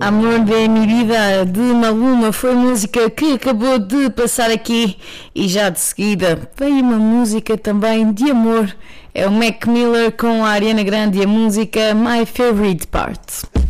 Amor de mi vida de Maluma foi música que acabou de passar aqui e já de seguida veio uma música também de amor. É o Mac Miller com a Ariana Grande e a música My Favorite Part.